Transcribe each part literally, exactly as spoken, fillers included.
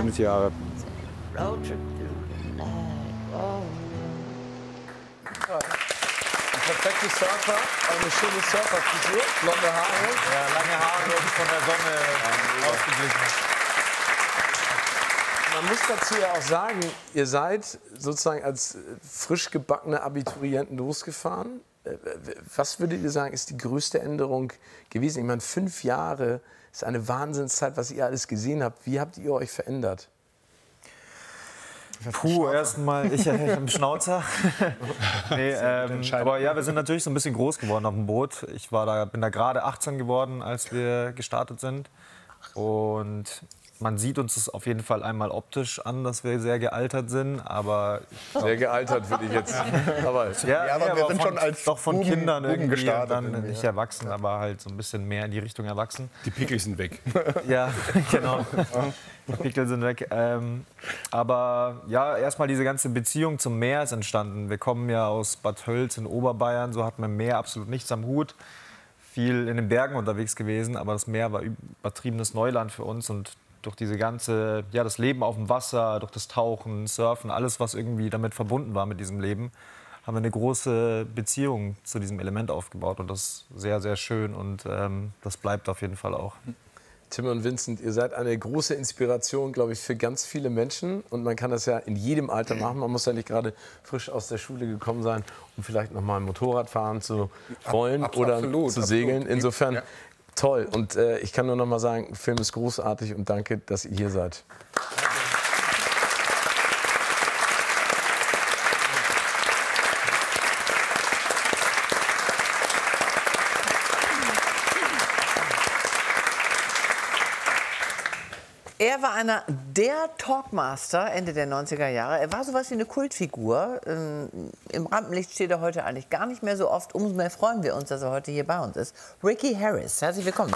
Lebensjahre. Roadtrip through the night. Oh. Ein perfekter Surfer, eine schöne Surferfrisur, blonde Haare. Ja, lange Haare und von der Sonne ausgeglichen. Man muss dazu ja auch sagen, ihr seid sozusagen als frisch gebackene Abiturienten losgefahren. Was würdet ihr sagen, ist die größte Änderung gewesen? Ich meine, fünf Jahre ist eine Wahnsinnszeit, was ihr alles gesehen habt. Wie habt ihr euch verändert? Puh, erstmal ich äh, im Schnauzer. nee, ähm, aber ja, wir sind natürlich so ein bisschen groß geworden auf dem Boot. Ich war da, bin da gerade achtzehn geworden, als wir gestartet sind. Und man sieht uns das auf jeden Fall einmal optisch an, dass wir sehr gealtert sind, aber... Sehr gealtert würde ich jetzt... Aber, ja, ja, aber ja, wir aber sind von, schon als doch von Buben, Kindern Buben irgendwie gestartet dann irgendwie, nicht ja. erwachsen, aber halt so ein bisschen mehr in die Richtung erwachsen. Die Pickel sind weg. Ja, genau. Die Pickel sind weg. Ähm, aber ja, erstmal diese ganze Beziehung zum Meer ist entstanden. Wir kommen ja aus Bad Hölz in Oberbayern, so hat man Meer absolut nichts am Hut. Viel in den Bergen unterwegs gewesen, aber das Meer war übertriebenes Neuland für uns und durch diese ganze, ja, das Leben auf dem Wasser, durch das Tauchen, Surfen, alles, was irgendwie damit verbunden war mit diesem Leben, haben wir eine große Beziehung zu diesem Element aufgebaut und das ist sehr, sehr schön und ähm, das bleibt auf jeden Fall auch. Tim und Vincent, ihr seid eine große Inspiration, glaube ich, für ganz viele Menschen. Und man kann das ja in jedem Alter machen. Man muss ja nicht gerade frisch aus der Schule gekommen sein, um vielleicht noch mal ein Motorrad fahren zu wollen Ab, oder absolut, zu segeln. absolut. Insofern Ja. toll. Und äh, ich kann nur noch mal sagen, der Film ist großartig und danke, dass ihr hier seid. Er war einer der Talkmaster Ende der neunziger Jahre. Er war sowas wie eine Kultfigur. Ähm, Im Rampenlicht steht er heute eigentlich gar nicht mehr so oft. Umso mehr freuen wir uns, dass er heute hier bei uns ist. Ricky Harris, herzlich willkommen.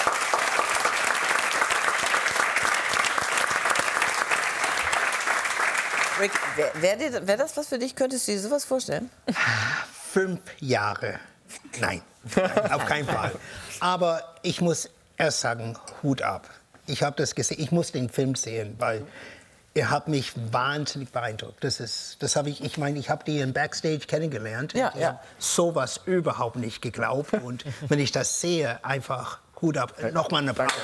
Rick, wäre wär wär das was für dich? Könntest du dir sowas vorstellen? Fünf Jahre. Nein, auf keinen Fall. Aber ich muss erst sagen, Hut ab. Ich habe das gesehen, ich muss den Film sehen, weil er hat mich wahnsinnig beeindruckt. Das ist, das habe ich, ich meine, ich habe die in Backstage kennengelernt. Ja, ich ja. habe sowas überhaupt nicht geglaubt. Und wenn ich das sehe, einfach Hut ab. Nochmal eine Applaus.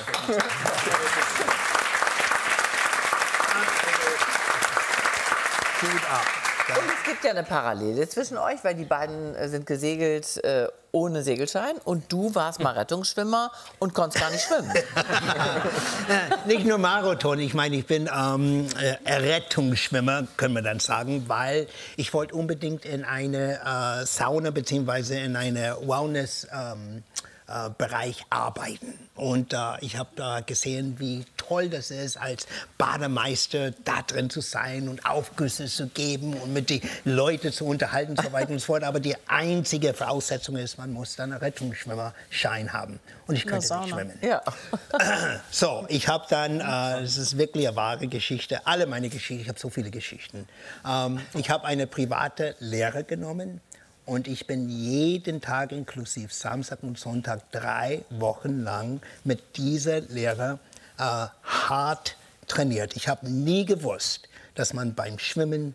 Hut ab. Und es gibt ja eine Parallele zwischen euch, weil die beiden äh, sind gesegelt äh, ohne Segelschein und du warst mal Rettungsschwimmer und konntest gar nicht schwimmen. Nicht nur Marathon, ich meine, ich bin ähm, äh, Rettungsschwimmer, können wir dann sagen, weil ich wollte unbedingt in eine äh, Sauna bzw. in eine Wellness ähm, äh, Bereich arbeiten. Und äh, ich habe da gesehen, wie toll das ist, als Bademeister da drin zu sein und Aufgüsse zu geben und mit den Leuten zu unterhalten und so weiter und so fort. Aber die einzige Voraussetzung ist, man muss dann einen Rettungsschwimmerschein haben. Und ich könnte nicht schwimmen. Ja. So, ich habe dann, äh, es ist wirklich eine wahre Geschichte, alle meine Geschichten, ich habe so viele Geschichten. Ähm, ich habe eine private Lehre genommen. Und ich bin jeden Tag inklusive Samstag und Sonntag drei Wochen lang mit dieser Lehrer äh, hart trainiert. Ich habe nie gewusst, dass man beim Schwimmen